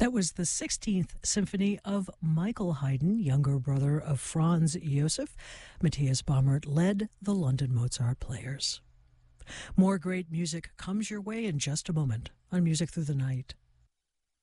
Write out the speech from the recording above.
That was the 16th Symphony of Michael Haydn, younger brother of Franz Josef. Matthias Baumert led the London Mozart Players. More great music comes your way in just a moment on Music Through the Night.